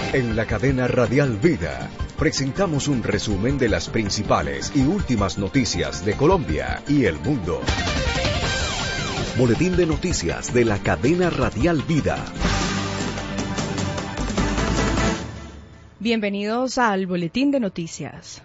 En la cadena Radial Vida presentamos un resumen de las principales y últimas noticias de Colombia y el mundo. Boletín de noticias de la cadena Radial Vida. Bienvenidos al Boletín de Noticias.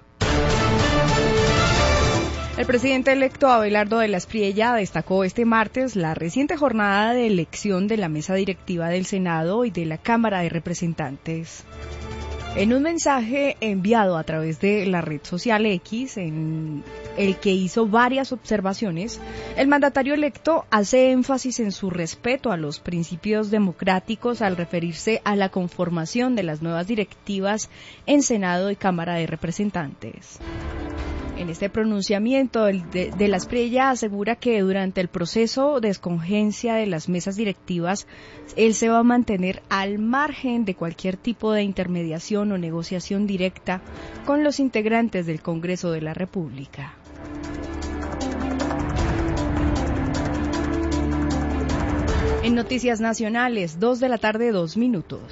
El presidente electo Abelardo de la Espriella destacó este martes la reciente jornada de elección de la mesa directiva del Senado y de la Cámara de Representantes. En un mensaje enviado a través de la red social X, en el que hizo varias observaciones, el mandatario electo hace énfasis en su respeto a los principios democráticos al referirse a la conformación de las nuevas directivas en Senado y Cámara de Representantes. En este pronunciamiento, de la Espriella asegura que durante el proceso de escogencia de las mesas directivas, él se va a mantener al margen de cualquier tipo de intermediación o negociación directa con los integrantes del Congreso de la República. En noticias nacionales, 2:02 p.m.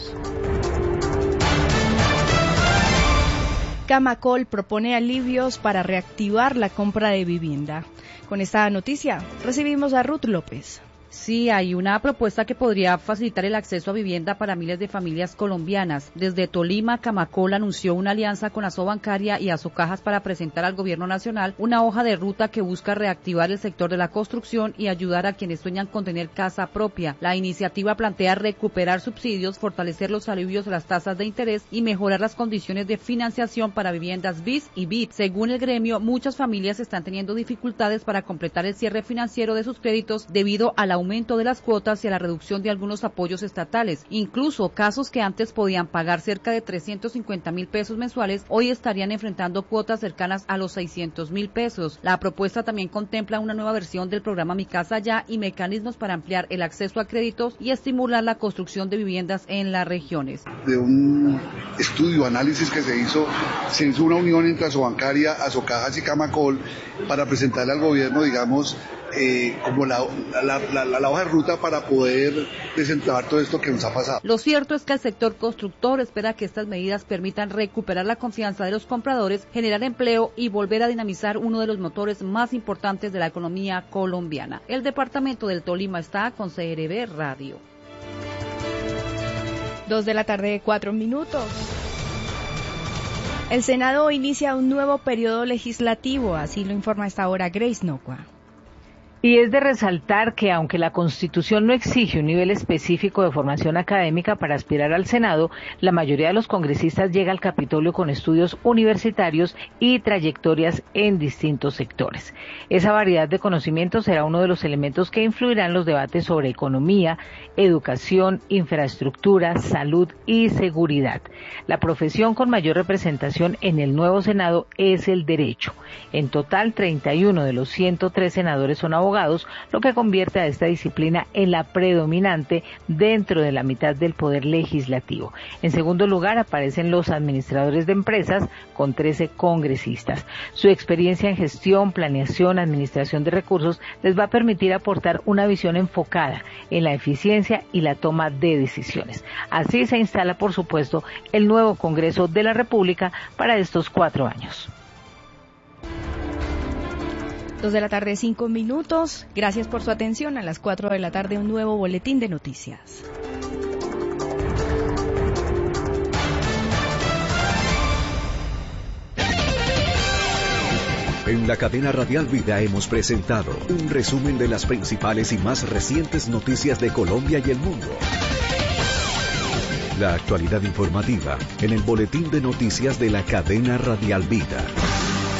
Camacol propone alivios para reactivar la compra de vivienda. Con esta noticia recibimos a Ruth López. Sí, hay una propuesta que podría facilitar el acceso a vivienda para miles de familias colombianas. Desde Tolima, Camacol anunció una alianza con Asobancaria y Asocajas para presentar al gobierno nacional una hoja de ruta que busca reactivar el sector de la construcción y ayudar a quienes sueñan con tener casa propia. La iniciativa plantea recuperar subsidios, fortalecer los alivios de las tasas de interés y mejorar las condiciones de financiación para viviendas BIS y BIT. Según el gremio, muchas familias están teniendo dificultades para completar el cierre financiero de sus créditos debido al aumento de las cuotas y a la reducción de algunos apoyos estatales. Incluso casos que antes podían pagar cerca de 350,000 pesos mensuales, hoy estarían enfrentando cuotas cercanas a los 600,000 pesos. La propuesta también contempla una nueva versión del programa Mi Casa Ya y mecanismos para ampliar el acceso a créditos y estimular la construcción de viviendas en las regiones. De un estudio, análisis que se hizo una unión entre Asobancaria, Asocajas y Camacol para presentarle al gobierno, digamos, como la hoja de ruta para poder desentrabar todo esto que nos ha pasado. Lo cierto es que el sector constructor espera que estas medidas permitan recuperar la confianza de los compradores, generar empleo y volver a dinamizar uno de los motores más importantes de la economía colombiana. El departamento del Tolima está con CRB Radio. 2:04 p.m. El Senado inicia un nuevo periodo legislativo, así lo informa a esta hora Grace Nocua. Y es de resaltar que aunque la Constitución no exige un nivel específico de formación académica para aspirar al Senado, la mayoría de los congresistas llega al Capitolio con estudios universitarios y trayectorias en distintos sectores. Esa variedad de conocimientos será uno de los elementos que influirán en los debates sobre economía, educación, infraestructura, salud y seguridad. La profesión con mayor representación en el nuevo Senado es el derecho. En total, 31 de los 103 senadores son abogados, lo que convierte a esta disciplina en la predominante dentro de la mitad del poder legislativo. En segundo lugar aparecen los administradores de empresas con 13 congresistas. Su experiencia en gestión, planeación, administración de recursos les va a permitir aportar una visión enfocada en la eficiencia y la toma de decisiones. Así se instala, por supuesto, el nuevo Congreso de la República para estos 4 años. 2:05 p.m. Gracias por su atención. A las 4 de la tarde un nuevo boletín de noticias. En la cadena Radial Vida hemos presentado un resumen de las principales y más recientes noticias de Colombia y el mundo. La actualidad informativa en el boletín de noticias de la cadena Radial Vida.